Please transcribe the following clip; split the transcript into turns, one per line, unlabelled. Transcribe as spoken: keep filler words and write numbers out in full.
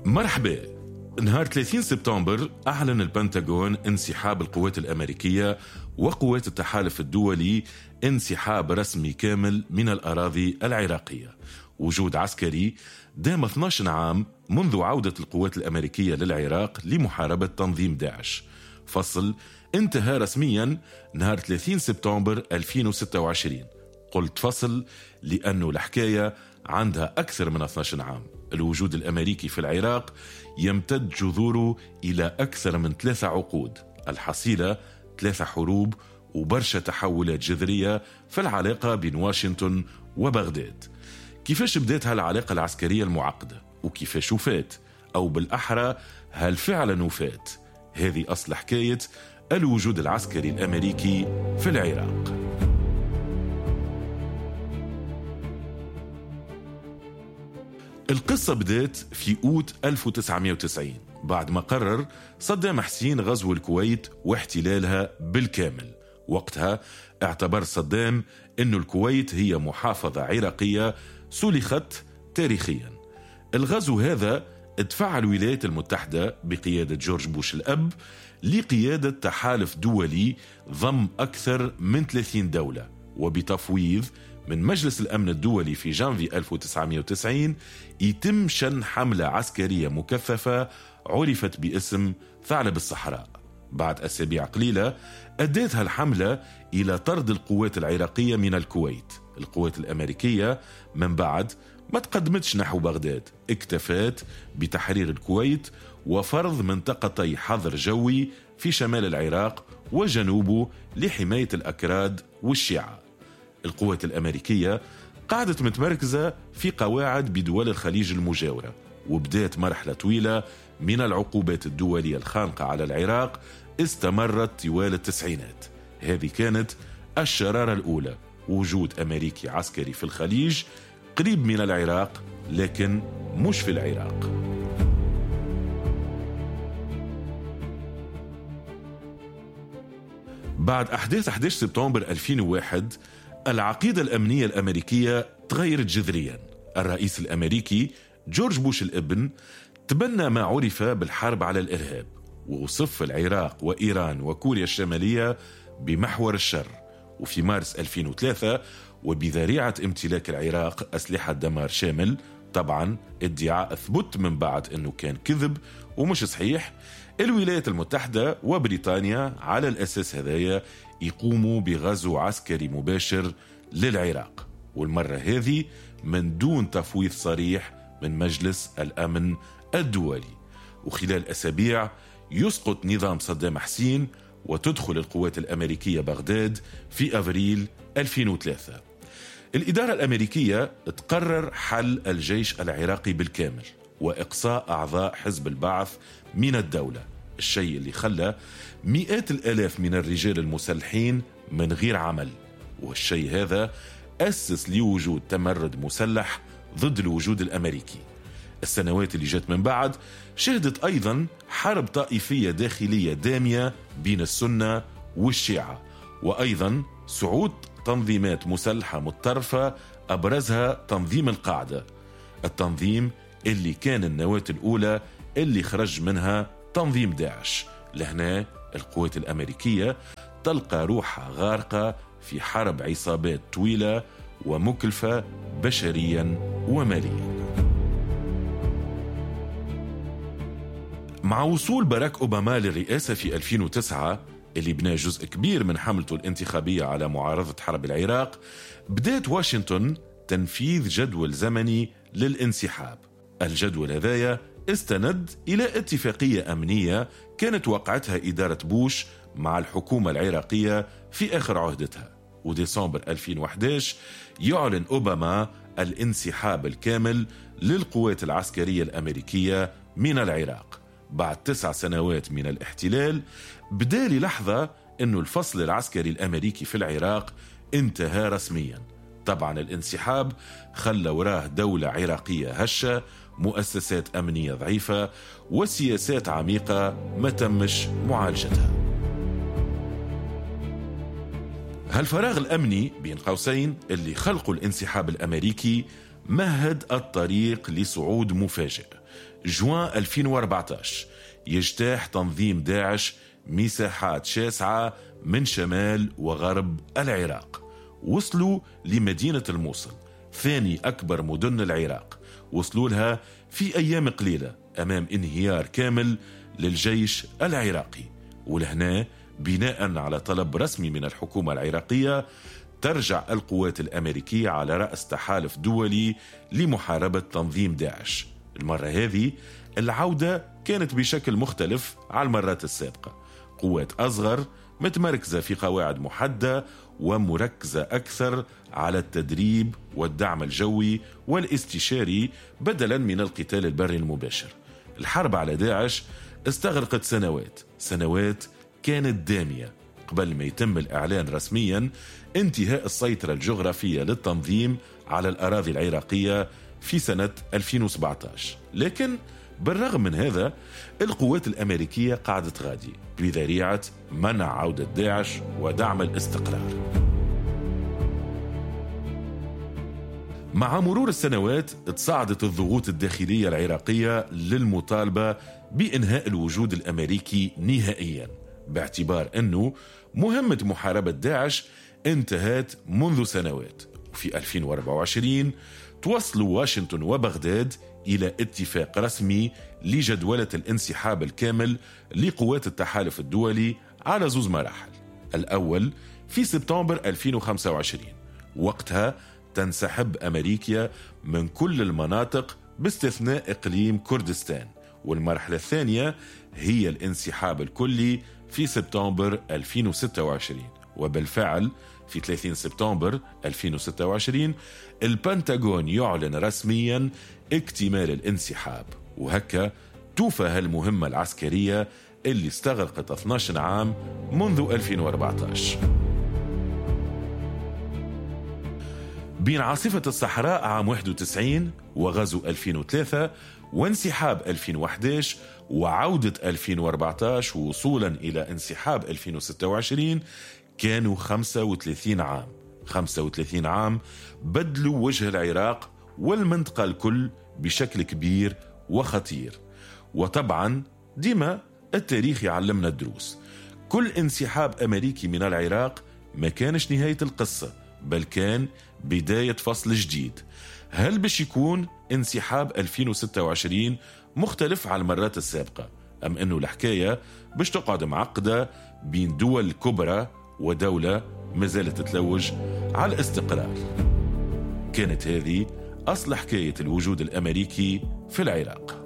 مرحبا. نهار ثلاثين سبتمبر أعلن البنتاغون انسحاب القوات الأمريكية وقوات التحالف الدولي انسحاب رسمي كامل من الأراضي العراقية. وجود عسكري دام اثني عشر عام منذ عودة القوات الأمريكية للعراق لمحاربة تنظيم داعش. فصل انتهى رسميا نهار ثلاثين سبتمبر ألفين وستة وعشرين. قلت فصل لأنه الحكاية عندها أكثر من اثني عشر عام. الوجود الأمريكي في العراق يمتد جذوره إلى أكثر من ثلاثة عقود، الحصيلة ثلاثة حروب وبرشا تحولات جذرية في العلاقة بين واشنطن وبغداد. كيفاش بدأت هالعلاقة العسكرية المعقدة وكيفاش وفات، أو بالأحرى هل فعلا وفات؟ هذه أصل حكاية الوجود العسكري الأمريكي في العراق. القصة بدأت في أوت ألف وتسعمائة وتسعين بعد ما قرر صدام حسين غزو الكويت واحتلالها بالكامل. وقتها اعتبر صدام أن الكويت هي محافظة عراقية سلخت تاريخيا. الغزو هذا ادفع الولايات المتحدة بقيادة جورج بوش الأب لقيادة تحالف دولي ضم أكثر من ثلاثين دولة، وبتفويض من مجلس الأمن الدولي في جانفي ألف وتسعمائة وتسعين يتم شن حملة عسكرية مكثفة عرفت باسم ثعلب الصحراء. بعد أسابيع قليلة أدت هالحملة إلى طرد القوات العراقية من الكويت. القوات الأمريكية من بعد ما تقدمتش نحو بغداد، اكتفت بتحرير الكويت وفرض منطقتي حظر جوي في شمال العراق وجنوبه لحماية الأكراد والشيعة. القوات الأمريكية قاعدت متمركزة في قواعد بدول الخليج المجاورة، وبدأت مرحلة طويلة من العقوبات الدولية الخانقة على العراق استمرت طوال التسعينات. هذه كانت الشرارة الأولى، وجود أمريكي عسكري في الخليج قريب من العراق لكن مش في العراق. بعد أحداث أحد عشر سبتمبر ألفين وواحد العقيدة الأمنية الأمريكية تغيرت جذريا. الرئيس الأمريكي جورج بوش الابن تبنى ما عرف بالحرب على الإرهاب، ووصف العراق وإيران وكوريا الشمالية بمحور الشر. وفي مارس ألفين وثلاثة وبذريعة امتلاك العراق أسلحة دمار شامل، طبعا ادعاء اثبت من بعد أنه كان كذب ومش صحيح، الولايات المتحدة وبريطانيا على الأساس هذايا يقوموا بغزو عسكري مباشر للعراق، والمرة هذه من دون تفويض صريح من مجلس الأمن الدولي. وخلال أسابيع يسقط نظام صدام حسين وتدخل القوات الأمريكية بغداد في أفريل ألفين وثلاثة. الإدارة الأمريكية تقرر حل الجيش العراقي بالكامل وإقصاء أعضاء حزب البعث من الدولة، الشيء اللي خلى مئات الآلاف من الرجال المسلحين من غير عمل. والشيء هذا أسس لوجود تمرد مسلح ضد الوجود الأمريكي. السنوات اللي جت من بعد شهدت أيضا حرب طائفية داخلية دامية بين السنة والشيعة، وأيضا صعود تنظيمات مسلحة متطرفة أبرزها تنظيم القاعدة، التنظيم اللي كان النواة الأولى اللي خرج منها تنظيم داعش. لهنا القوات الأمريكية تلقى روحها غارقة في حرب عصابات طويلة ومكلفة بشريا وماليا. مع وصول باراك أوباما للرئاسة في ألفين وتسعة اللي بنى جزء كبير من حملته الانتخابية على معارضة حرب العراق، بدأت واشنطن تنفيذ جدول زمني للانسحاب. الجدول هذايا استند إلى اتفاقية أمنية كانت وقعتها إدارة بوش مع الحكومة العراقية في آخر عهدتها. وديسمبر ألفين وأحد عشر يعلن أوباما الانسحاب الكامل للقوات العسكرية الأمريكية من العراق. بعد تسع سنوات من الاحتلال بدأ للحظة أنه الفصل العسكري الأمريكي في العراق انتهى رسميا. طبعا الانسحاب خلى وراه دولة عراقية هشة، مؤسسات أمنية ضعيفة، وسياسات عميقة ما تمش معالجتها. هالفراغ الأمني بين قوسين اللي خلقوا الانسحاب الأمريكي مهد الطريق لصعود مفاجئ. جوان ألفين وأربعة عشر يجتاح تنظيم داعش مساحات شاسعة من شمال وغرب العراق. وصلوا لمدينة الموصل، ثاني أكبر مدن العراق. وصلوا لها في أيام قليلة أمام انهيار كامل للجيش العراقي. ولهنا بناء على طلب رسمي من الحكومة العراقية ترجع القوات الأمريكية على رأس تحالف دولي لمحاربة تنظيم داعش. المرة هذه العودة كانت بشكل مختلف على المرات السابقة، قوات أصغر متمركزة في قواعد محددة ومركزة أكثر على التدريب والدعم الجوي والاستشاري بدلا من القتال البري المباشر. الحرب على داعش استغرقت سنوات سنوات كانت دامية قبل ما يتم الإعلان رسميا انتهاء السيطرة الجغرافية للتنظيم على الأراضي العراقية في سنة ألفين وسبعة عشر. لكن بالرغم من هذا القوات الأمريكية قاعدة غادي بذريعة منع عودة داعش ودعم الاستقرار. مع مرور السنوات تصاعدت الضغوط الداخلية العراقية للمطالبة بإنهاء الوجود الأمريكي نهائيا، باعتبار أنه مهمة محاربة داعش انتهت منذ سنوات. وفي ألفين وأربعة وعشرين توصلوا واشنطن وبغداد إلى اتفاق رسمي لجدولة الانسحاب الكامل لقوات التحالف الدولي على زوز مراحل. الأول في سبتمبر ألفين وخمسة وعشرين، وقتها تنسحب أمريكا من كل المناطق باستثناء إقليم كردستان. والمرحلة الثانية هي الانسحاب الكلي في سبتمبر ألفين وستة وعشرين. وبالفعل في ثلاثين سبتمبر ألفين وستة وعشرين البنتاغون يعلن رسميا اكتمال الانسحاب، وهكا توفى هالمهمة العسكرية اللي استغرقت اثني عشر عام منذ ألفين وأربعة عشر. بين عاصفة الصحراء عام واحد وتسعين وغزو ألفين وثلاثة وانسحاب ألفين وأحد عشر وعودة ألفين وأربعة عشر ووصولا إلى انسحاب ألفين وستة وعشرين كانوا خمسة وثلاثين عام. خمسة وثلاثين عام بدلوا وجه العراق والمنطقة الكل بشكل كبير وخطير. وطبعا ديما التاريخ يعلمنا الدروس. كل انسحاب أمريكي من العراق ما كانش نهاية القصة، بل كان بداية فصل جديد. هل باش يكون انسحاب ألفين وستة وعشرين مختلف على المرات السابقة، أم أنه الحكاية باش تقعد معقدة بين دول كبرى ودولة مازالت تتلوج على الاستقرار؟ كانت هذه أصل حكاية الوجود الأمريكي في العراق.